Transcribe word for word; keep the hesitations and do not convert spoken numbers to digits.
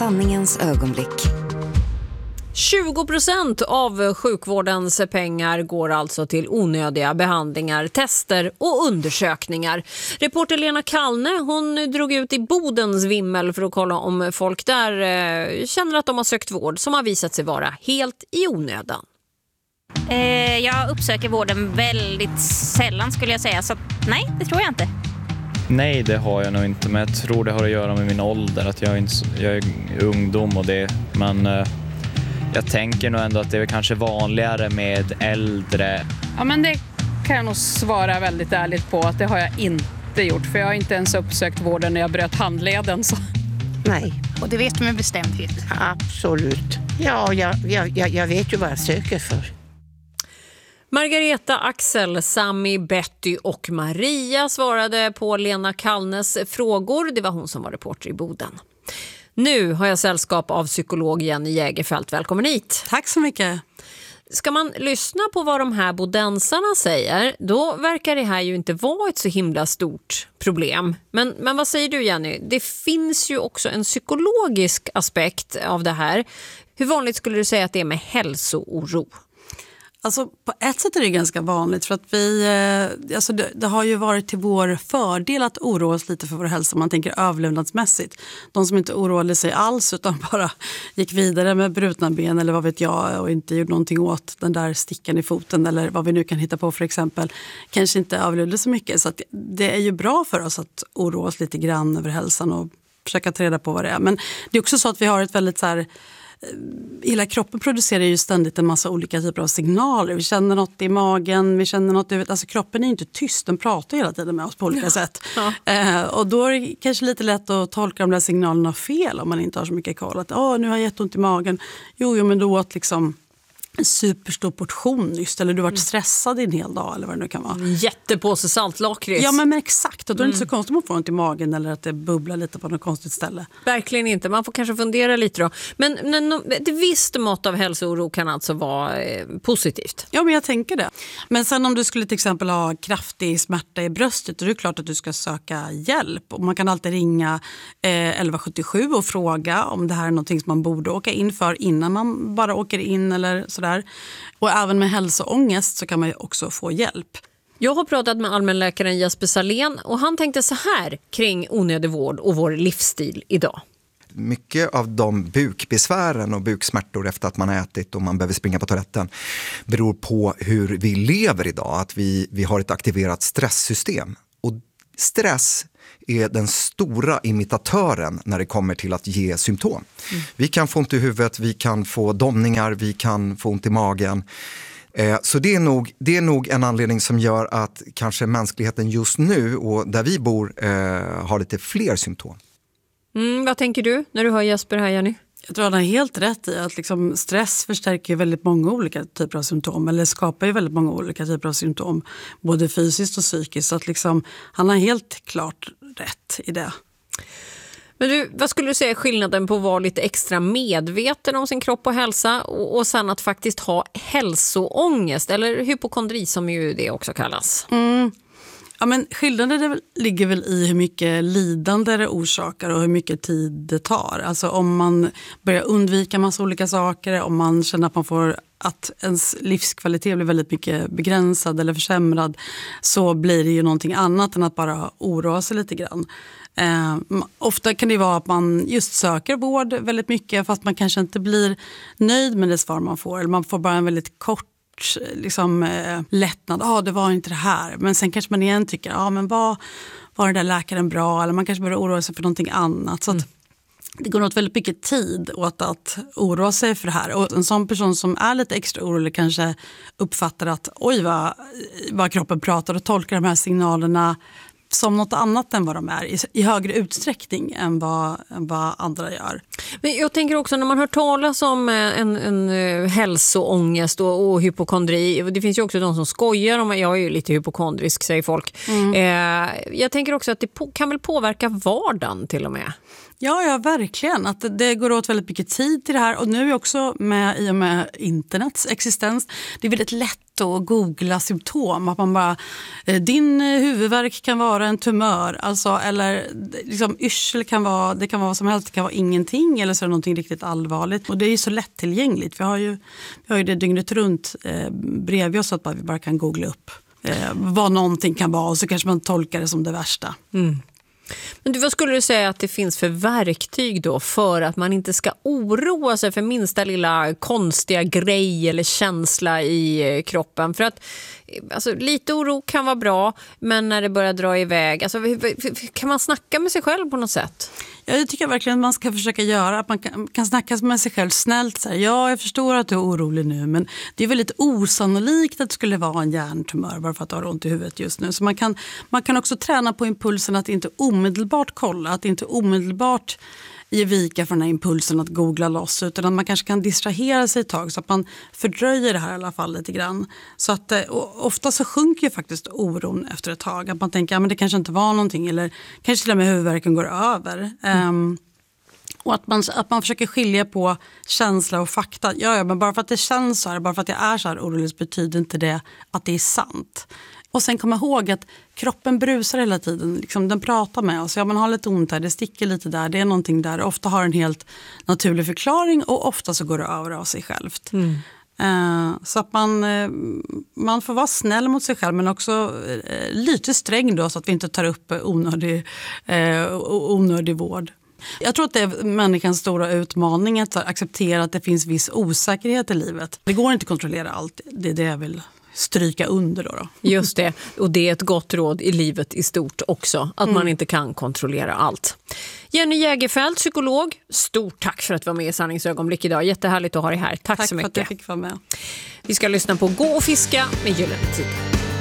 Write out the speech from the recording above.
Sanningens ögonblick. tjugo procent av sjukvårdens pengar går alltså till onödiga behandlingar, tester och undersökningar. Reporter Lena Kallne, hon drog ut i Bodens vimmel för att kolla om folk där eh, känner att de har sökt vård som har visat sig vara helt i onödan. Eh, jag uppsöker vården väldigt sällan skulle jag säga, så nej, det tror jag inte. Nej, det har jag nog inte, men jag tror det har att göra med min ålder, att jag är, jag är ungdom och det, men eh, jag tänker nog ändå att det är kanske vanligare med äldre. Ja, men det kan jag nog svara väldigt ärligt på att det har jag inte gjort, för jag har inte ens uppsökt vården när jag bröt handleden. Så. Nej. Och det vet du med bestämdhet? Absolut. Ja, jag, jag, jag, jag vet ju vad jag söker för. Margareta, Axel, Sami, Betty och Maria svarade på Lena Kallnes frågor. Det var hon som var reporter i Boden. Nu har jag sällskap av psykolog Jenny Jägerfelt. Välkommen hit. Tack så mycket. Ska man lyssna på vad de här bodensarna säger, då verkar det här ju inte vara ett så himla stort problem. Men, men vad säger du, Jenny? Det finns ju också en psykologisk aspekt av det här. Hur vanligt skulle du säga att det är med hälsooro? Alltså på ett sätt är det ganska vanligt, för att vi, alltså det, det har ju varit till vår fördel att oroa oss lite för vår hälsa, man tänker överlevnadsmässigt. De som inte oroade sig alls utan bara gick vidare med brutna ben eller vad vet jag och inte gjorde någonting åt den där stickan i foten eller vad vi nu kan hitta på för exempel, kanske inte överlevde så mycket. Så att det är ju bra för oss att oroa oss lite grann över hälsan och försöka ta reda på vad det är. Men det är också så att vi har ett väldigt så här, hela kroppen producerar ju ständigt en massa olika typer av signaler. Vi känner något i magen, vi känner något i huvudet. Alltså kroppen är inte tyst, den pratar hela tiden med oss på olika ja. sätt. Ja. Eh, och då är det kanske lite lätt att tolka de där signalerna fel om man inte har så mycket koll. Att åh, nu har jag jätteont i magen. Jo, jo men då åt liksom en superstor portion just, eller du varit stressad i en hel dag eller vad det nu kan vara. Jättepåse saltlakrits. Ja, men, men exakt. Och då är det mm. inte så konstigt om man får ont i magen eller att det bubblar lite på något konstigt ställe. Verkligen inte. Man får kanske fundera lite då. Men, men ett visst mått av hälsooro kan alltså vara eh, positivt. Ja, men jag tänker det. Men sen om du skulle till exempel ha kraftig smärta i bröstet, då är det klart att du ska söka hjälp. Och man kan alltid ringa eh, elva sjuttiosju och fråga om det här är någonting som man borde åka in för innan man bara åker in eller så. Där. Och även med hälsoångest så kan man ju också få hjälp. Jag har pratat med allmänläkaren Jesper Salén och han tänkte så här kring onödig vård och vår livsstil idag. Mycket av de bukbesvären och buksmärtor efter att man har ätit och man behöver springa på toaletten beror på hur vi lever idag. Att vi, vi har ett aktiverat stresssystem. Och stress är den stora imitatören när det kommer till att ge symptom. Mm. Vi kan få ont i huvudet, vi kan få domningar, vi kan få ont i magen. Eh, så det är, nog, det är nog en anledning som gör att kanske mänskligheten just nu och där vi bor eh, har lite fler symptom. Mm, vad tänker du när du hör Jesper här, Jenny? Jag tror han har helt rätt i att liksom stress förstärker väldigt många olika typer av symptom eller skapar ju väldigt många olika typer av symptom både fysiskt och psykiskt, så att liksom, han har helt klart rätt i det. Men du, vad skulle du säga är skillnaden på att vara lite extra medveten om sin kropp och hälsa och, och sen att faktiskt ha hälsoångest eller hypokondri som ju det också kallas? Mm. Ja, men skillnaden ligger väl i hur mycket lidande det orsakar och hur mycket tid det tar. Alltså om man börjar undvika massa olika saker, om man känner att man får att ens livskvalitet blir väldigt mycket begränsad eller försämrad, så blir det ju någonting annat än att bara oroa sig lite grann. Eh, ofta kan det vara att man just söker vård väldigt mycket fast man kanske inte blir nöjd med det svar man får. Eller man får bara en väldigt kort liksom, eh, lättnad. Ja, ah, det var inte det här. Men sen kanske man igen tycker, ja ah, men var, var den där läkaren bra? Eller man kanske börjar oroa sig för någonting annat. Så att, mm. det går åt väldigt mycket tid åt att oroa sig för det här. Och en sån person som är lite extra orolig kanske uppfattar att oj vad, vad kroppen pratar och tolkar de här signalerna som något annat än vad de är i, i högre utsträckning än vad, än vad andra gör. Men jag tänker också när man hör talas om en, en, en hälsoångest och, och hypokondri, det finns ju också de som skojar om, jag är ju lite hypokondrisk säger folk. Mm. Eh, jag tänker också att det på, kan väl påverka vardagen till och med. Ja, ja, verkligen. Att det, det går åt väldigt mycket tid till det här. Och nu är också med, i och med internets existens, det är väldigt lätt att googla symptom. Att man bara, din huvudvärk kan vara en tumör. Alltså, eller liksom, yrsel kan vara, det kan vara vad som helst, det kan vara ingenting. Eller så är det någonting riktigt allvarligt. Och det är ju så lättillgängligt. Vi har ju, vi har ju det dygnet runt eh, bredvid oss, så att vi bara kan googla upp eh, vad någonting kan vara. Och så kanske man tolkar det som det värsta. Mm. Men du, vad skulle du säga att det finns för verktyg då för att man inte ska oroa sig för minsta lilla konstiga grej eller känsla i kroppen? För att alltså, lite oro kan vara bra, men när det börjar dra iväg, alltså, kan man snacka med sig själv på något sätt? Ja, det tycker jag verkligen att man ska försöka göra. Att man kan, kan snacka med sig själv snällt. Så här, ja, jag förstår att du är orolig nu, men det är väldigt osannolikt att det skulle vara en hjärntumör bara för att du har ont i huvudet just nu. Så man kan, man kan också träna på impulsen att inte omedelbart kolla, att inte omedelbart ge vika för den här impulsen att googla loss, utan att man kanske kan distrahera sig ett tag så att man fördröjer det här i alla fall lite grann. Så att ofta så sjunker ju faktiskt oron efter ett tag. Att man tänker, ja, men det kanske inte var någonting, eller kanske till och med huvudvärken går över. Mm. Um, och att man, att man försöker skilja på känsla och fakta. Ja, ja, men bara för att det känns så här, bara för att jag är så här orolig, betyder inte det att det är sant. Och sen komma ihåg att kroppen brusar hela tiden. Liksom, den pratar med oss. Ja, man har lite ont här, det sticker lite där. Det är någonting där. Ofta har en helt naturlig förklaring och ofta så går det över av sig självt. Mm. Uh, så att man, uh, man får vara snäll mot sig själv, men också uh, lite sträng då, så att vi inte tar upp onödig, uh, onödig vård. Jag tror att det är människans stora utmaning att acceptera att det finns viss osäkerhet i livet. Det går inte att kontrollera allt. Det är det jag vill stryka under då, då. Just det, och det är ett gott råd i livet i stort också, att mm. man inte kan kontrollera allt. Jenny Jägerfeld, psykolog, stort tack för att du var med i Sanningsögonblick idag. Jättehärligt att ha dig här. Tack, tack så mycket. Tack för att jag fick vara med. Vi ska lyssna på Gå och fiska med Gyllene Tider.